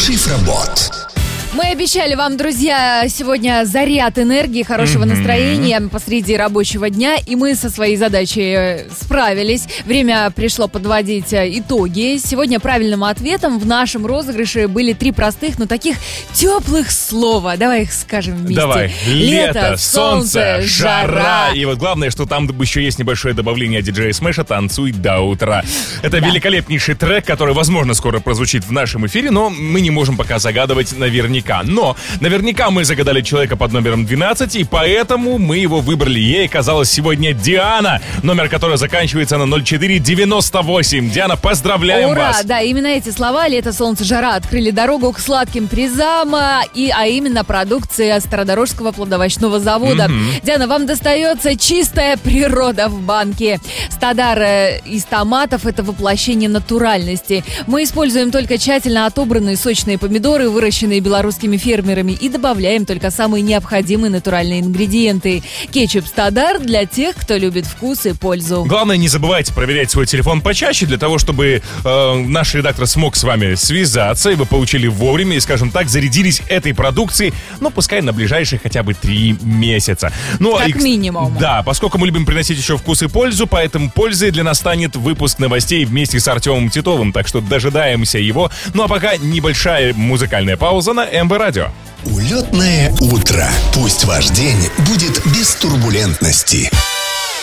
Шифробот. Мы обещали вам, друзья, сегодня заряд энергии, хорошего настроения посреди рабочего дня, и мы со своей задачей справились. Время пришло подводить итоги. Сегодня правильным ответом в нашем розыгрыше были 3 простых, но таких теплых слова. Давай их скажем вместе. Давай. Лето, солнце, жара. И вот главное, что там еще есть небольшое добавление диджея Смэша «Танцуй до утра». Это великолепнейший трек, который, возможно, скоро прозвучит в нашем эфире, но мы не можем пока загадывать наверняка. Но наверняка мы загадали человека под номером 12, и поэтому мы его выбрали. Ей оказалась сегодня Диана, номер которой заканчивается на 0498. Диана, поздравляем вас! Ура! Да, именно эти слова «Лето, солнце, жара» открыли дорогу к сладким призам, а именно продукции Стародорожского плодовочного завода. Диана, вам достается чистая природа в банке. Стадар из томатов – это воплощение натуральности. Мы используем только тщательно отобранные сочные помидоры, выращенные белорусскими фермерами, и добавляем только самые необходимые натуральные ингредиенты. Кетчуп Стадар для тех, кто любит вкус и пользу. Главное, не забывайте проверять свой телефон почаще, для того, чтобы наш редактор смог с вами связаться, и вы получили вовремя, и, скажем так, зарядились этой продукцией, ну, пускай на ближайшие хотя бы 3 месяца. Ну, как минимум. Да, поскольку мы любим приносить еще вкус и пользу, поэтому пользой для нас станет выпуск новостей вместе с Артемом Титовым, так что дожидаемся его. Ну, а пока небольшая музыкальная пауза на МВ Радио. Улетное утро. Пусть ваш день будет без турбулентности.